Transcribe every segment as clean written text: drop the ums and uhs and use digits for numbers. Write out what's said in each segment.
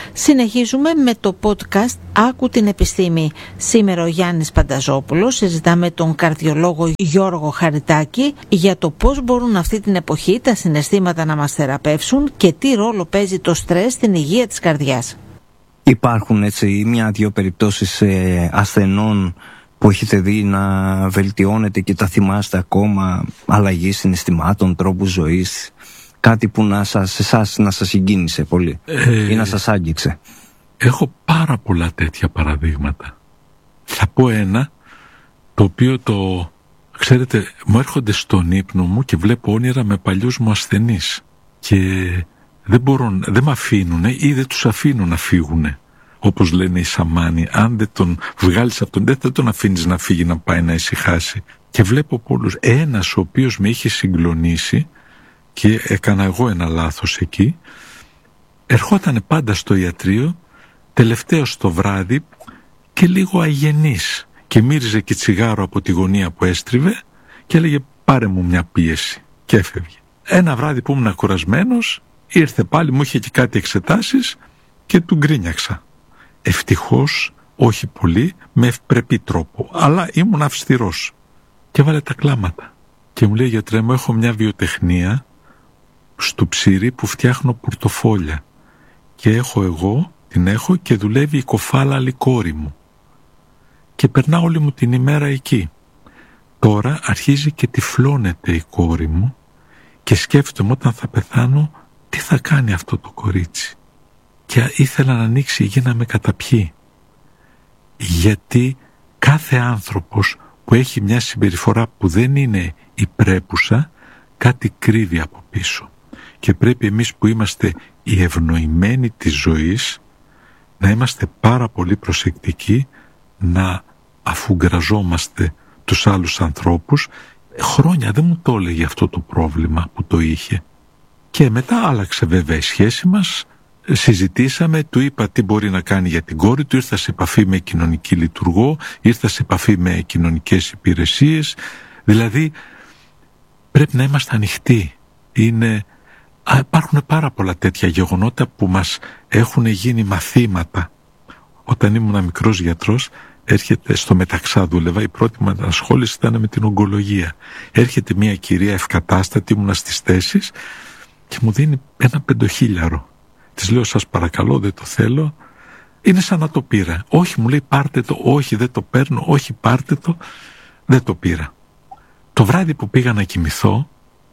Συνεχίζουμε με το podcast «Άκου την επιστήμη». Σήμερα ο Γιάννης Πανταζόπουλος συζητάμε τον καρδιολόγο Γιώργο Χαριτάκη για το πώς μπορούν αυτή την εποχή τα συναισθήματα να μας θεραπεύσουν και τι ρόλο παίζει το στρες στην υγεία της καρδιάς. Υπάρχουν έτσι μια-δυο περιπτώσεις ασθενών που έχετε δει να βελτιώνετε και τα θυμάστε ακόμα, αλλαγή συναισθημάτων, τρόπου ζωής, κάτι που εσάς να σας συγκίνησε πολύ ή να σας άγγιξε? Έχω πάρα πολλά τέτοια παραδείγματα. Θα πω ένα το οποίο ξέρετε, μου έρχονται στον ύπνο μου και βλέπω όνειρα με παλιούς μου ασθενείς και δεν με αφήνουν ή δεν τους αφήνουν να φύγουν. Όπως λένε οι σαμάνοι, αν δεν τον βγάλεις αυτόν, δεν θα τον αφήνεις να φύγει να πάει να ησυχάσει. Και βλέπω πολλούς. Ένας ο οποίος με είχε συγκλονίσει και έκανα εγώ ένα λάθος εκεί, ερχόταν πάντα στο ιατρείο τελευταίο το βράδυ και λίγο αγενής και μύριζε και τσιγάρο από τη γωνία που έστριβε και έλεγε πάρε μου μια πίεση και έφευγε. Ένα βράδυ που ήμουν κουρασμένος ήρθε πάλι, μου είχε και κάτι εξετάσεις και του γκρίνιαξα. Ευτυχώς, όχι πολύ, με ευπρεπή τρόπο, αλλά ήμουν αυστηρός. Και βάλε τα κλάματα. Και μου λέει, γιατρέ μου, έχω μια βιοτεχνία στο Ψήρι που φτιάχνω πορτοφόλια. Και την έχω και δουλεύει η κοφάλαλη κόρη μου. Και περνάω όλη μου την ημέρα εκεί. Τώρα αρχίζει και τυφλώνεται η κόρη μου και σκέφτομαι όταν θα πεθάνω τι θα κάνει αυτό το κορίτσι. Και ήθελα να ανοίξει η γη να με καταπιεί. Γιατί κάθε άνθρωπος που έχει μια συμπεριφορά που δεν είναι υπρέπουσα, κάτι κρύβει από πίσω. Και πρέπει εμείς που είμαστε οι ευνοημένοι της ζωής να είμαστε πάρα πολύ προσεκτικοί, να αφουγκραζόμαστε τους άλλους ανθρώπους. Χρόνια δεν μου το έλεγε αυτό το πρόβλημα που το είχε. Και μετά άλλαξε βέβαια η σχέση μας. Συζητήσαμε, του είπα τι μπορεί να κάνει για την κόρη του, ήρθα σε επαφή με κοινωνική λειτουργό, ήρθα σε επαφή με κοινωνικές υπηρεσίες. Δηλαδή πρέπει να είμαστε ανοιχτοί. Υπάρχουν πάρα πολλά τέτοια γεγονότα που μας έχουν γίνει μαθήματα. Όταν ήμουν μικρός γιατρός, έρχεται στο Μεταξά δούλευα, η πρώτη μου ασχόληση ήταν με την ογκολογία. Έρχεται μια κυρία ευκατάστατη, ήμουνα στις θέσεις και μου δίνει ένα 5.000. Της λέω σας παρακαλώ, δεν το θέλω. Είναι σαν να το πήρα. Όχι, μου λέει πάρτε το, όχι δεν το παίρνω, όχι πάρτε το. Δεν το πήρα. Το βράδυ που πήγα να κοιμηθώ,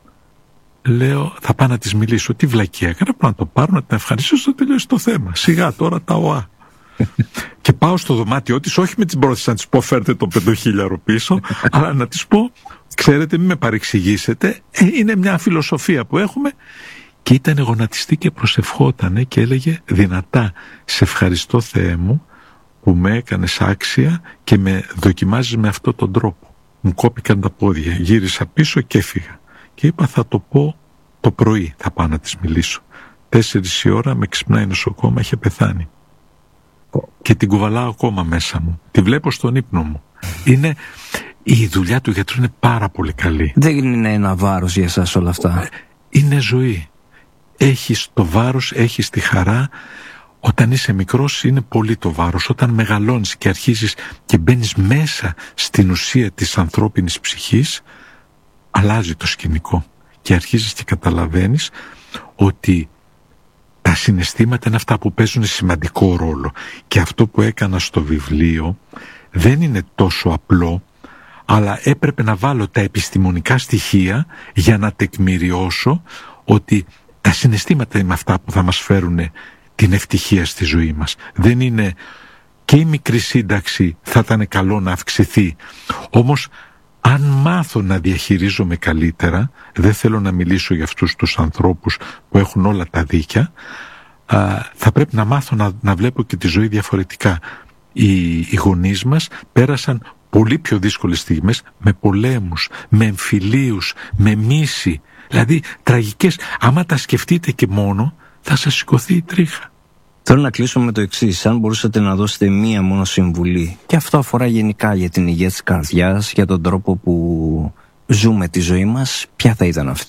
λέω θα πάω να της μιλήσω. Τι βλακεία έκανα, να το πάρω, να την ευχαριστήσω, να τελειώσει το θέμα. Σιγά τώρα τα ΟΑ. Και πάω στο δωμάτιό της, όχι με την πρόθεση να της πω φέρτε το 5.000 πίσω, αλλά να της πω, ξέρετε μην με παρεξηγήσετε, είναι μια φιλοσοφία που έχουμε. Και ήταν γονατιστή και προσευχότανε και έλεγε δυνατά, σε ευχαριστώ Θεέ μου που με έκανες άξια και με δοκιμάζεις με αυτόν τον τρόπο. Μου κόπηκαν τα πόδια, γύρισα πίσω και έφυγα. Και είπα θα το πω το πρωί, θα πάω να της μιλήσω. 4 η ώρα με ξυπνάει νοσοκόμα, είχε πεθάνει. Και την κουβαλάω ακόμα μέσα μου. Τη βλέπω στον ύπνο μου. Η δουλειά του γιατρού είναι πάρα πολύ καλή. Δεν είναι ένα βάρος για εσάς όλα αυτά? Είναι ζωή. Έχεις το βάρος, έχεις τη χαρά. Όταν είσαι μικρός είναι πολύ το βάρος. Όταν μεγαλώνεις και αρχίζεις και μπαίνεις μέσα στην ουσία της ανθρώπινης ψυχής, αλλάζει το σκηνικό. Και αρχίζεις και καταλαβαίνεις ότι τα συναισθήματα είναι αυτά που παίζουν σημαντικό ρόλο. Και αυτό που έκανα στο βιβλίο δεν είναι τόσο απλό, αλλά έπρεπε να βάλω τα επιστημονικά στοιχεία για να τεκμηριώσω ότι τα συναισθήματα είναι αυτά που θα μας φέρουν την ευτυχία στη ζωή μας. Δεν είναι και η μικρή σύνταξη θα ήταν καλό να αυξηθεί. Όμως αν μάθω να διαχειρίζομαι καλύτερα, δεν θέλω να μιλήσω για αυτούς τους ανθρώπους που έχουν όλα τα δίκια, θα πρέπει να μάθω να βλέπω και τη ζωή διαφορετικά. Οι γονείς μας πέρασαν πολύ πιο δύσκολες στιγμές με πολέμους, με εμφυλίους, με μίση. Δηλαδή τραγικές, άμα τα σκεφτείτε και μόνο θα σας σηκωθεί η τρίχα. Θέλω να κλείσω με το εξής. Αν μπορούσατε να δώσετε μία μόνο συμβουλή, και αυτό αφορά γενικά για την υγεία της καρδιάς, για τον τρόπο που ζούμε τη ζωή μας, ποια θα ήταν αυτή?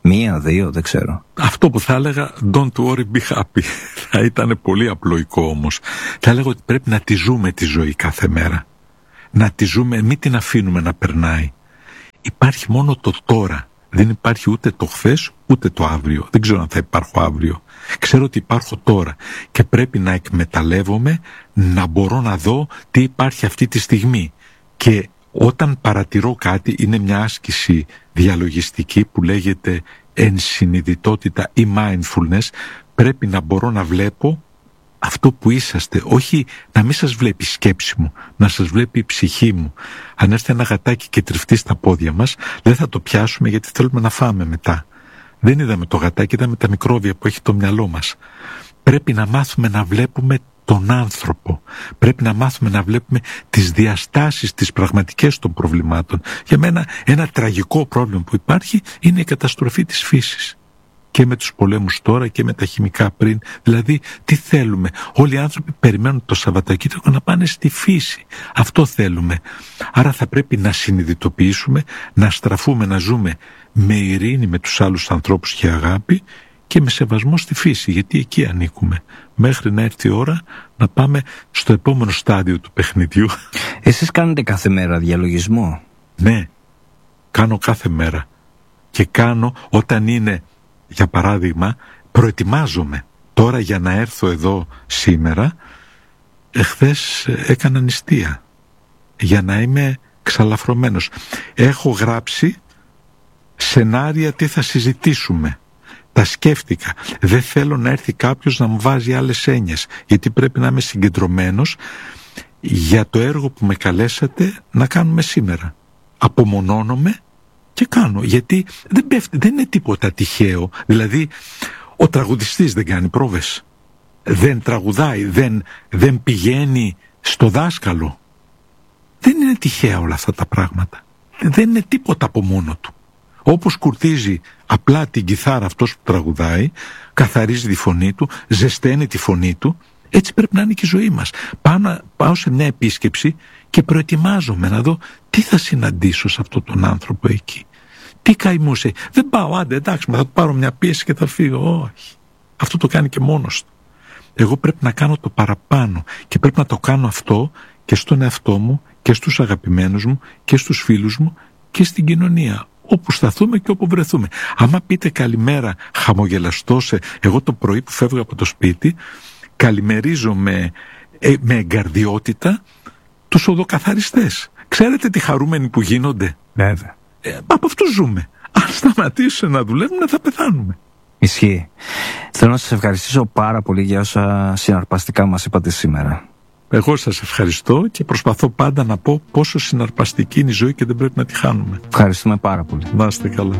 1, 2, δεν ξέρω. Αυτό που θα έλεγα, don't worry, be happy. Θα ήταν πολύ απλοϊκό όμως. Θα έλεγα ότι πρέπει να τη ζούμε τη ζωή κάθε μέρα. Να τη ζούμε, μην την αφήνουμε να περνάει. Υπάρχει μόνο το τώρα. Δεν υπάρχει ούτε το χθες, ούτε το αύριο. Δεν ξέρω αν θα υπάρχω αύριο. Ξέρω ότι υπάρχω τώρα και πρέπει να εκμεταλλεύομαι, να μπορώ να δω τι υπάρχει αυτή τη στιγμή. Και όταν παρατηρώ κάτι, είναι μια άσκηση διαλογιστική που λέγεται ενσυνειδητότητα ή mindfulness, πρέπει να μπορώ να βλέπω αυτό που είσαστε, όχι να μην σας βλέπει η σκέψη μου, να σας βλέπει η ψυχή μου. Αν έρθει ένα γατάκι και τριφτεί στα πόδια μας, δεν θα το πιάσουμε γιατί θέλουμε να φάμε μετά. Δεν είδαμε το γατάκι, είδαμε τα μικρόβια που έχει το μυαλό μας. Πρέπει να μάθουμε να βλέπουμε τον άνθρωπο. Πρέπει να μάθουμε να βλέπουμε τις διαστάσεις, τις πραγματικές των προβλημάτων. Για μένα ένα τραγικό πρόβλημα που υπάρχει είναι η καταστροφή της φύσης. Και με τους πολέμους τώρα και με τα χημικά πριν. Δηλαδή, τι θέλουμε? Όλοι οι άνθρωποι περιμένουν το Σαββατοκύριακο να πάνε στη φύση. Αυτό θέλουμε. Άρα θα πρέπει να συνειδητοποιήσουμε, να στραφούμε, να ζούμε με ειρήνη με τους άλλους ανθρώπους και αγάπη και με σεβασμό στη φύση, γιατί εκεί ανήκουμε. Μέχρι να έρθει η ώρα να πάμε στο επόμενο στάδιο του παιχνιδιού. Εσείς κάνετε κάθε μέρα διαλογισμό? Ναι, κάνω κάθε μέρα. Και κάνω όταν είναι, για παράδειγμα, προετοιμάζομαι. Τώρα για να έρθω εδώ σήμερα, εχθές έκανα νηστεία για να είμαι ξαλαφρωμένος. Έχω γράψει σενάρια τι θα συζητήσουμε. Τα σκέφτηκα. Δεν θέλω να έρθει κάποιος να μου βάζει άλλες έννοιες, γιατί πρέπει να είμαι συγκεντρωμένος για το έργο που με καλέσατε να κάνουμε σήμερα. Απομονώνομαι και κάνω, γιατί δεν είναι τίποτα τυχαίο. Δηλαδή, ο τραγουδιστής δεν κάνει πρόβες, δεν τραγουδάει, δεν πηγαίνει στο δάσκαλο. Δεν είναι τυχαία όλα αυτά τα πράγματα. Δεν είναι τίποτα από μόνο του. Όπως κουρτίζει απλά την κιθάρα αυτός που τραγουδάει, καθαρίζει τη φωνή του, ζεσταίνει τη φωνή του, έτσι πρέπει να είναι και η ζωή μας. Πάω σε μια επίσκεψη και προετοιμάζομαι να δω τι θα συναντήσω σε αυτόν τον άνθρωπο εκεί. Τι καημούσε. Δεν πάω, άντε εντάξει, θα του πάρω μια πίεση και θα φύγω. Όχι. Αυτό το κάνει και μόνος του. Εγώ πρέπει να κάνω το παραπάνω και πρέπει να το κάνω αυτό και στον εαυτό μου και στους αγαπημένους μου και στους φίλους μου και στην κοινωνία. Όπου σταθούμε και όπου βρεθούμε. Άμα πείτε καλημέρα χαμογελαστός, εγώ το πρωί που φεύγω από το σπίτι, καλημερίζω με εγκαρδιότητα τους οδοκαθαριστές. Ξέρετε τι χαρούμενοι που γίνονται? Βέβαια. Από αυτούς ζούμε. Αν σταματήσουν να δουλεύουν θα πεθάνουμε. Ισχύει. Θέλω να σας ευχαριστήσω πάρα πολύ για όσα συναρπαστικά μας είπατε σήμερα. Εγώ σας ευχαριστώ και προσπαθώ πάντα να πω πόσο συναρπαστική είναι η ζωή και δεν πρέπει να τη χάνουμε. Ευχαριστούμε πάρα πολύ. Να είστε καλά.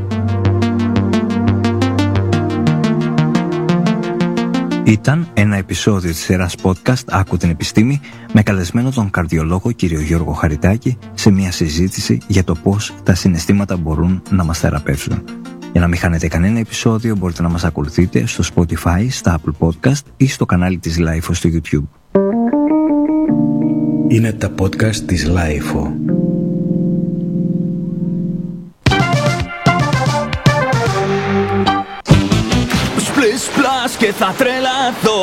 Ήταν ένα επεισόδιο της σειράς podcast «Άκου την επιστήμη» με καλεσμένο τον καρδιολόγο κύριο Γιώργο Χαριτάκη σε μια συζήτηση για το πώς τα συναισθήματα μπορούν να μας θεραπεύσουν. Για να μην χάνετε κανένα επεισόδιο μπορείτε να μας ακολουθείτε στο Spotify, στα Apple Podcast ή στο κανάλι της Lifeo στο YouTube. Είναι τα podcast της Lifeo. Σπλες πλάς και θα τρελαθώ.